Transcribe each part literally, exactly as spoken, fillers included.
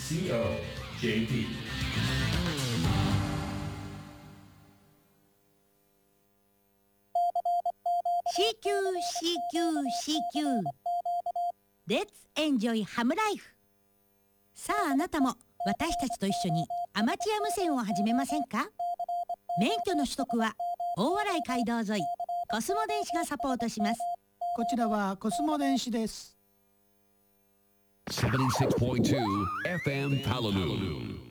シーオージェーピーシーキュー シーキュー シーキュー Let's enjoy ハムライフ。さああなたも私たちと一緒にアマチュア無線を始めませんか？免許の取得は大洗街道沿いコスモ電子がサポートします。 こちらはコスモ電子です。 セブンティシックスポイントツー エフエム Palalu.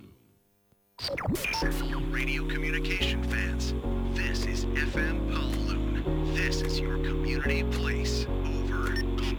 Radio communication fans, this is エフエム Palalu. This is your community place. Over.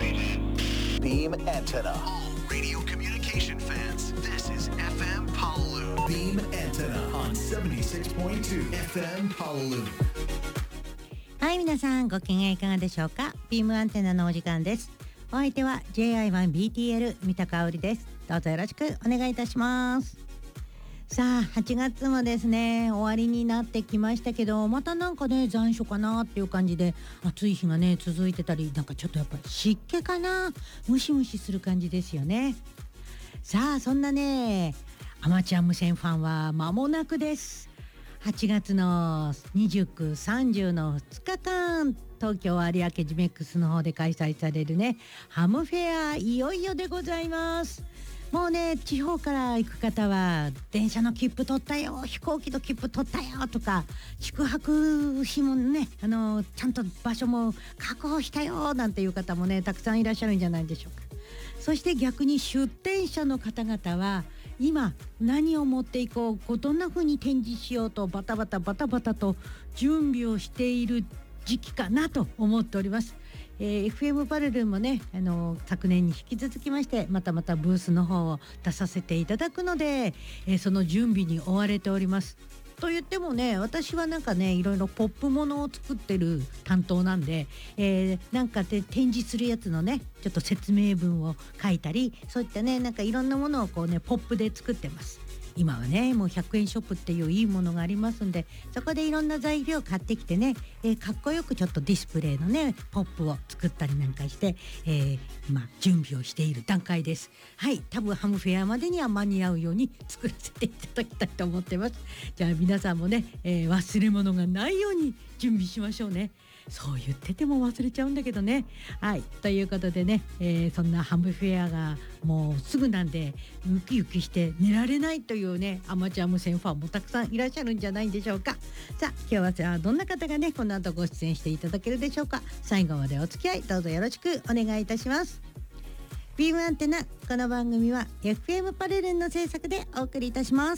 Beam antenna. All radio communication fans, this is エフエム Palalu. Beam antenna on セブンティシックスポイントツー エフエム Palalu. はい、皆さんご機嫌いかがでしょうか？ビームアンテナのお時間です。お相手は ジェイアイワンビーティーエル 三田香織です。どうぞよろしくお願いいたします。さあはちがつもですね終わりになってきましたけど、またなんかね残暑かなっていう感じで暑い日がね続いてたり、なんかちょっとやっぱり湿気かな、ムシムシする感じですよね。さあそんなねアマチュア無線ファンは間もなくです。はちがつのにじゅうく、さんじゅうのふつかかん、東京有明ジメックスの方で開催されるねハムフェア、いよいよでございます。もうね地方から行く方は電車の切符取ったよ、飛行機の切符取ったよとか、宿泊費もねあのちゃんと場所も確保したよなんていう方もねたくさんいらっしゃるんじゃないでしょうか。そして逆に出店者の方々は今何を持っていこう、こうどんな風に展示しようとバタバタバタバタと準備をしている時期かなと思っております。えー、エフエム パルルもねあの昨年に引き続きましてまたまたブースの方を出させていただくので、えー、その準備に追われております。と言ってもね私はなんかねいろいろポップものを作ってる担当なんで、えー、なんかで展示するやつのねちょっと説明文を書いたり、そういったねなんかいろんなものをこうねポップで作ってます。今はねもうひゃくえんショップっていういいものがありますんで、そこでいろんな材料を買ってきてね、えー、かっこよくちょっとディスプレイのねポップを作ったりなんかして、えー、今準備をしている段階です。はい、多分ハムフェアまでには間に合うように作らせていただきたいと思ってます。じゃあ皆さんもね、えー、忘れ物がないように準備しましょうね。そう言ってても忘れちゃうんだけどね。はい、ということでね、えー、そんなハムフェアがもうすぐなんでウキウキして寝られないというねアマチュア無線ファンもたくさんいらっしゃるんじゃないでしょうか。さあ今日はじゃあどんな方がねこの後ご出演していただけるでしょうか。最後までお付き合いどうぞよろしくお願いいたします。ビームアンテナ、この番組は エフエム パルルンの制作でお送りいたします。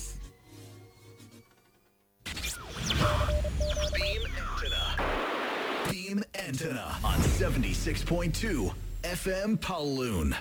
Beam antenna on セブンティシックスポイントツー エフエム Palalu.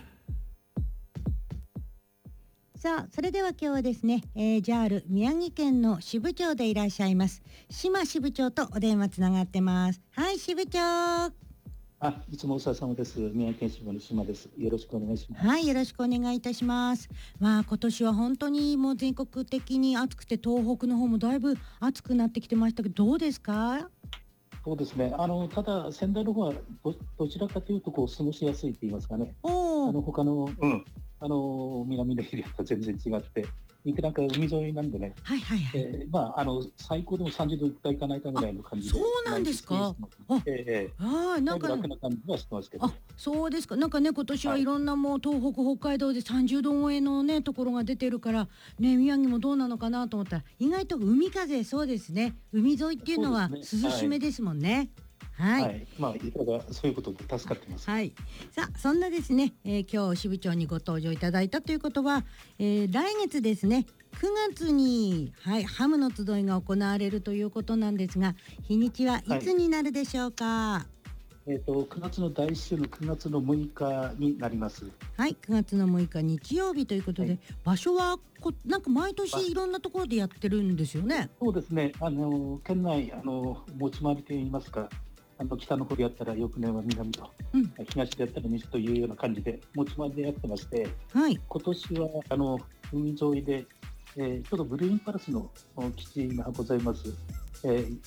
さあそれでは今日はですね、えー、ジャール 宮城県の支部長でいらっしゃいます島支部長とお電話つながってます。はい、支部長。 あ、いつもお世話様です。宮城県支部の島です。よろしくお願いします。 はい、よろしくお願いいたします。まあ今年は本当にもう全国的に暑くて東北の方もだいぶ暑くなってきてましたけどどうですか？ そうですね。あのただ仙台の方は ど, どちらかというとこう過ごしやすいと言いますかね。 おあの他の、うん、あの南のエリアと全然違って、いくらか海沿いなんでね。 はいはいはい。 えー、まああの最高でもさんじゅうどいくかいかないかぐらいの感じで。 そうなんですか。あ、 えー、 あーなんか楽な感じはしてますけど。 あ、そうですか。なんかね今年はいろんなもう東北北海道でさんじゅうど超えのねところが出てるからね、宮城もどうなのかなと思ったら意外と海風、そうですね、海沿いっていうのは涼しめですもんね。はい、はい、 まあいかがそういうことで助かってます。 はい。さあそんなですね、えー、今日支部長にご登場いただいたということは、えー、来月ですねくがつに、はい、ハムの集いが行われるということなんですが、日にちはいつになるでしょうか？はい、 えー、とくがつのだいいっ週のくがつのむいかになります。 はい、くがつのむいか日曜日ということで、はい、場所はこなんか毎年いろんなところでやってるんですよね。 そうですね、あの県内あの持ち回りといいますか、あの北の方でやったら翌年は南と、うん、東でやったら西というような感じで持ち回りでやってまして、はい、今年はあの海沿いで、えー、ちょっとブルーインパルスの基地がございます、えー、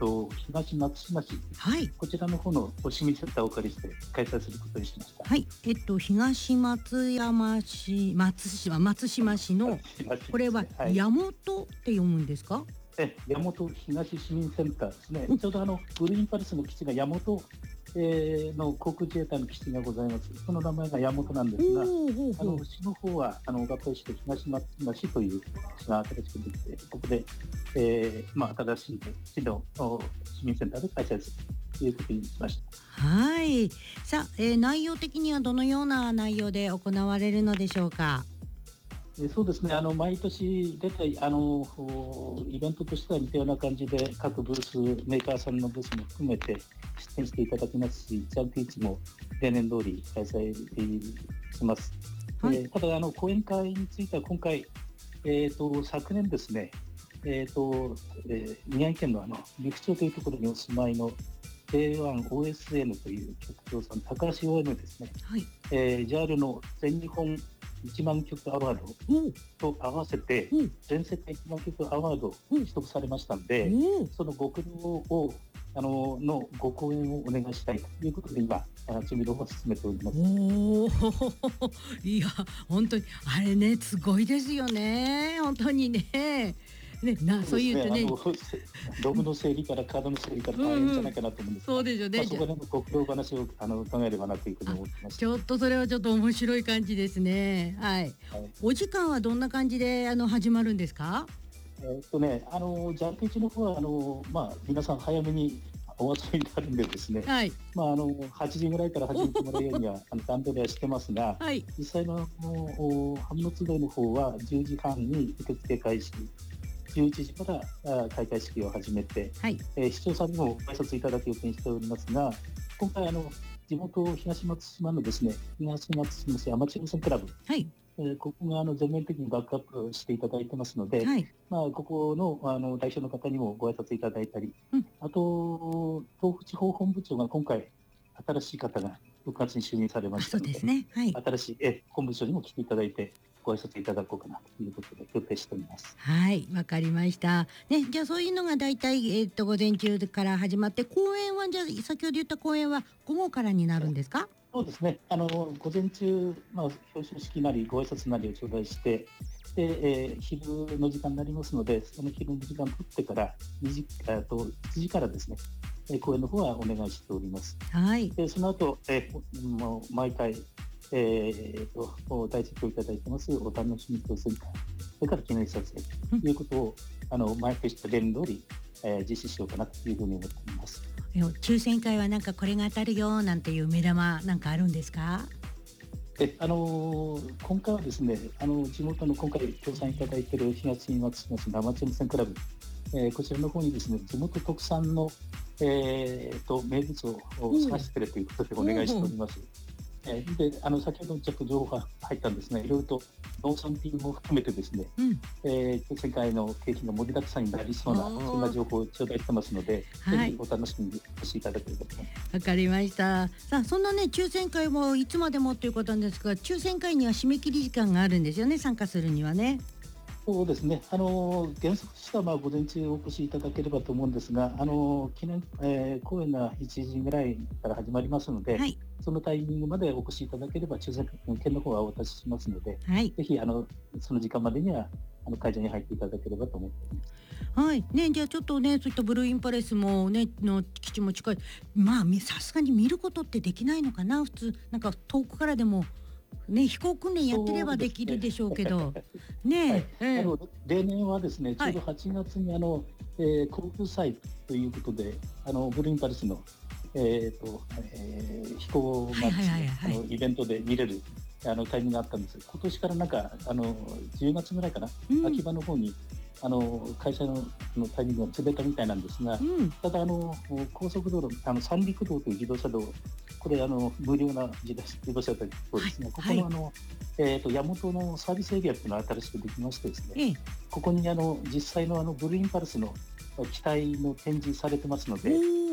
と東松島市、 はい、 こちらの方の市民センターをお借りして開催することにしました。 はい、えっと東松山市、松島松島市のこれは矢本って読むんですか？ え矢本東市民センターですね。ちょうどあのブルーインパルスの基地が矢本えー、の航空自衛隊の基地がございます。その名前が矢本なんですが、あの市の方はあの小笠原市と東松島市という市が新しくできて、ここで、えーまあ、新しい市の市民センターで開催するということにしました。 はい。さあ、えー、内容的にはどのような内容で行われるのでしょうか？ そうですね、あの毎年出てあのイベントとしては似たような感じで各ブースメーカーさんのブースも含めて出展していただきますし、ジャンプ市も例年通り開催します、はい。えー、ただあの講演会については今回、えー、と昨年ですね、えーとえー、宮城県のあの利府町というところにお住まいの ジェイワンオーエスエヌ という局長さん、高橋 オーエム ですね、はい。えー、ジャール の全日本いちまん曲アワードと合わせて全世界いちまん曲アワードを取得されましたので、そのご苦労をあののご講演をお願いしたいということで今準備を進めております。 おいや本当にあれね、すごいですよね、本当にね。ね、なそういうとね、 ログの整理からカードの整理から大変じゃないかなと思うんですが、うんうん、そうですよね。まあ、そこでのご苦労話をあの伺えればなというふうに思ってます。 ちょっとそれはちょっと面白い感じですね。はい。はい、お時間はどんな感じであの始まるんですか？ えー、っとね、あのジャンプいちの方はあのまあ皆さん早めにお集めになるんでですね、はい、まあ、あのはちじぐらいから始めてもらうようにはあの段取りはしてますが、はい、実際のハムの集いの方はじゅうじはんに受付開始、じゅういちじから開会式を始めて、はい、えー、視聴者にもご挨拶いただく予定にしておりますが、今回あの地元東松島のですね、東松島市アマチュア無線クラブ、はい、えー、ここがあの全面的にバックアップしていただいてますので、はい、まあ、ここの、あの代表の方にもご挨拶いただいたり、うん、あと東北地方本部長が今回新しい方がろくがつに就任されましたので、 そうですね、はい、 新しいえ本部長にも来ていただいてご挨拶いただこうかなということで予定しております。 はい、わかりました。ね、じゃあそういうのがだいたいえっと午前中から始まって、講演はじゃあ先ほど言った講演は午後からになるんですか？ そうですね。あの午前中、まあ、表彰式なりご挨拶なりを頂戴して、で、えー、昼の時間になりますので、その昼の時間取ってからにじあといちじからですね、えー、講演の方はお願いしております。はい。でその後、えー、もう毎回えー、と大席をいただいてますお楽しみとするか、それから記念撮影ということを、うん、あの毎年例年通り、えー、実施しようかなというふうに思っています。 抽選会はなんかこれが当たるよなんていう目玉なんかあるんですか？ えあのー、今回はですね、あの地元の今回協賛いただいている東松島市のアマチュア無線クラブ、えー、こちらの方にですね、地元特産の、えー、と名物を探してくれということでお願いしております。うんえー、であの先ほどちょっと情報が入ったんですが、いろいろと農産品も含めてですね、うん、えー、世界の景気が盛りだくさんになりそうなそんな情報を頂戴してますので、はい、ぜひお楽しみにお越しいただければと思います。 わかりました。さあそんなね抽選会もいつまでもということなんですが、抽選会には締め切り時間があるんですよね、参加するにはね。 そうですね、あの原則としてはまあ午前中お越しいただければと思うんですが、あの記念、えー、公演がいちじぐらいから始まりますので、はい、そのタイミングまでお越しいただければ抽選券の方はお渡ししますので、はい、ぜひあのその時間までにはあの会場に入っていただければと思っています。 はいね、じゃあちょっとね、そういったブルーインパレスもねの基地も近い、まあさすがに見ることってできないのかな、普通なんか遠くからでもね、飛行訓練やってればできるでしょうけどね。 はい、えー、あの例年はですね、ちょうどはちがつにあの、はい、えー、航空祭ということで、あのブルーインパレスの、えーとえー、飛行が、ね、イベントで見れるあのタイミングがあったんですが、今年からなんかあのじゅうがつぐらいかな、うん、秋葉の方にあの会社 の, のタイミングがずれたみたいなんですが、うん、ただあの高速道路、あの三陸道という自動車道、これあの無料な自動車道ですね、はい、ここのあの、はい、えー、と大和のサービスエリアというのが新しくできましてですね、ええ、ここにあの実際のあのブルーインパルスの機体の展示されてますので、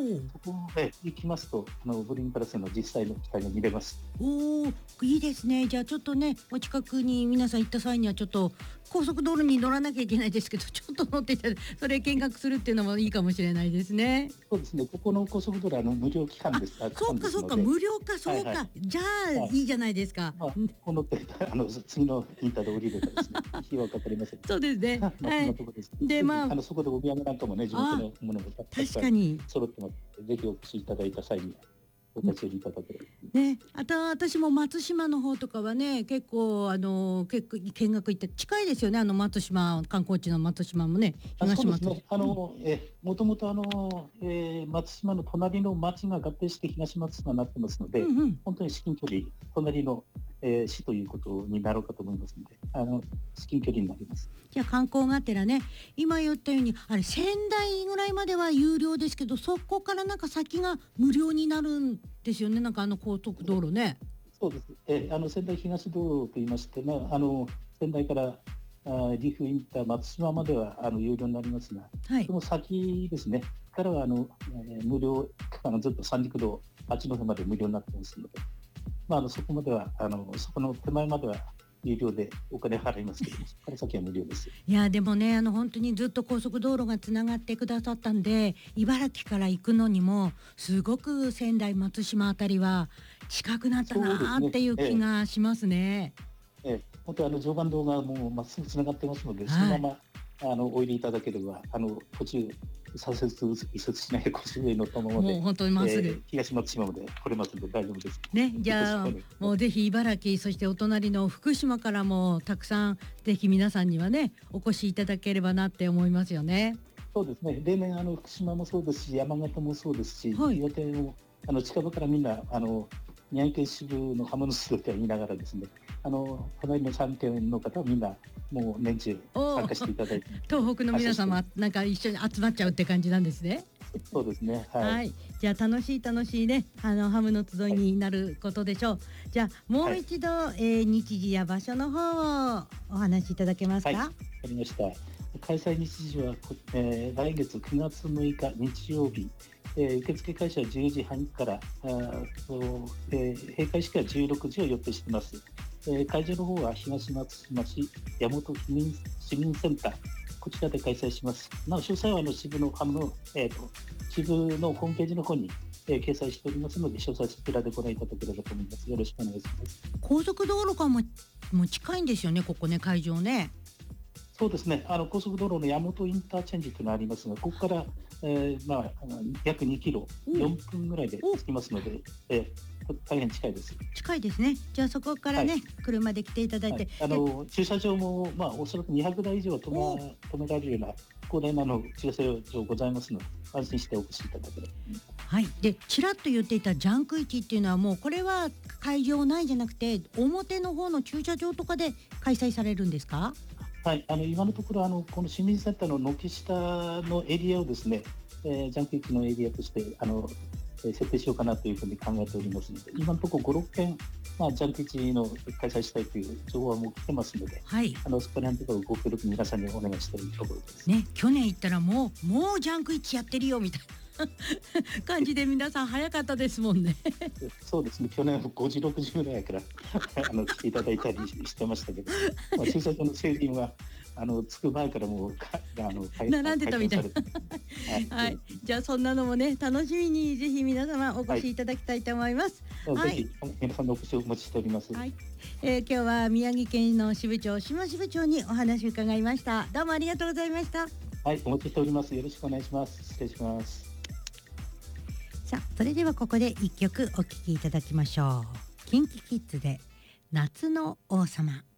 そこへ行きますと、あのグリーンパレスの実際の機体が見れます。 おー、いいですね。じゃあちょっとね、お近くに皆さん行った際にはちょっと高速道路に乗らなきゃいけないですけど、ちょっと乗っていただいてそれ見学するっていうのもいいかもしれないですね。 そうですね、ここの高速道路はあの無料期間です。 あ、そうかそうか、無料か、そうか、 はいはい、 じゃあ、はい、いいじゃないですか。 まあ、このあの次のインターで降りればですね、費用はかかりません。 そうですね。 まあ、はい、で、まあ、あのそこでお土産なんかもね、地元のものも確かに揃ってますので、ぜひお越しいただいた際にはお立ち寄りいただければ。 ね、あと私も松島の方とかはね、結構あの結構見学行って近いですよね。あの松島、観光地の松島もね、 東松島、ね、あのえもともとあの、えー、松島の隣の町が合併して東松島になってますので、うんうん、本当に至近距離隣の、えー、市ということになろうかと思いますので、あの至近距離になります。 じゃあ観光がてらね、今言ったようにあれ仙台ぐらいまでは有料ですけど、そこからなんか先が無料になるんですよね。なんかあの高速道路ね。 そうです。えあの仙台東道路といいまして、まあ、あの仙台からあ岐阜インター松島まではあの有料になりますが、はい、その先ですねからはあの、えー、無料あのずっと三陸道八戸まで無料になってますので、まあ、あのそこまではあのそこの手前までは有料でお金払いますけど、そこから先は無料です。 いやでもね、あの本当にずっと高速道路がつながってくださったんで、茨城から行くのにもすごく仙台松島あたりは近くなったなっていう気がしますね。 ええええ、本当にあの常磐道がもうまっすぐつながってますので、はい、そのままあのお入りいただければ、あの途中左折右折しないで腰上に乗ったままで、 もう本当にまっすぐ、えー、 東松島まで来れますので大丈夫です。 ね、じゃあもうぜひ茨城、そしてお隣の福島からもたくさんぜひ皆さんにはねお越しいただければなって思いますよね。 そうですね。例年あの福島もそうですし、山形もそうですし、はい、岩手もあの近場からみんなあの宮城県支部の浜の巣で言いながらですね、あの隣のさん県の方はみんなもう年中参加していただいて、 東北の皆様なんか一緒に集まっちゃうって感じなんですね。 そうですね、はい、はい、 じゃあ楽しい楽しいね、あのハムの集いになることでしょう。はい、じゃあもう一度、はい、えー、日時や場所の方をお話しいただけますか。 はい、わかりました。開催日時は、えー、来月くがつむいか日曜日、えー、受付開始はじゅうじはんからあと、えー、閉会式はじゅうろくじを予定しています。えー、会場の方は東松島市大和市民、市民センター、こちらで開催します。なお詳細はあの支部のハムの、えー、と支部のホームページの方に、えー、掲載しておりますので、詳細そちらでご覧いただければと思います。よろしくお願いします。 高速道路からももう近いんですよね、ここね、会場ね。 そうですね、あの高速道路の大和インターチェンジというのがありますが、ここから、えーまあ、約にキロ、よんぷんぐらいで着きますので、えー、大変近いです。 近いですね。じゃあそこからね、はい、車で来ていただいて、 はい、あの駐車場も、まあ、おそらくにひゃくだい以上は止め、止められるような高齢なの駐車場ございますので、安心してお越しいただければ。 はい、でちらっと言っていたジャンク市っていうのは、もうこれは会場内じゃなくて表の方の駐車場とかで開催されるんですか。 はい、あの今のところあのこの市民センターの軒下のエリアをですね、えー、ジャンク市のエリアとしてあの、えー、設定しようかなというふうに考えておりますので、今のところご、ろっけん、まあ、ジャンク市の開催したいという情報はもう来てますので、はい、あのそこら辺とかご協力皆さんにお願いしているところです。 ね、去年行ったらもうもうジャンク市やってるよみたいな感じで皆さん早かったですもんね。 そうですね、去年ごじろくじぐらいからあの来ていただいたりしてましたけど、まあ、駐車場の整備はあの着く前からもうあの並んでたみたいな、はいはい、じゃあそんなのもね楽しみにぜひ皆様お越しいただきたいと思います。 はい、ぜひ皆さんのお越しをお待ちしております。 はい、えー、今日は宮城県の支部長下支部長にお話を伺いました。どうもありがとうございました。 はい、お待ちしております。よろしくお願いします。失礼します。 さあ、それではここで一曲お聴きいただきましょう。キンキキッズで夏の王様。